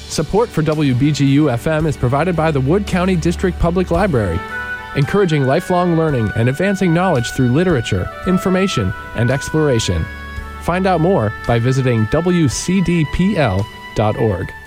Support for WBGU-FM is provided by the Wood County District Public Library, encouraging lifelong learning and advancing knowledge through literature, information, and exploration. Find out more by visiting wcdpl.org.